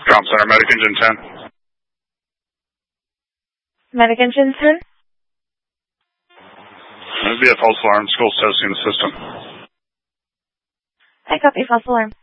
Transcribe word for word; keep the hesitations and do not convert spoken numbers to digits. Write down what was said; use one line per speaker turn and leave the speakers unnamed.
Comm Center, Medic Engine ten.
Medic Engine ten?
There'd be a false alarm. School's testing the system.
I copy false alarm.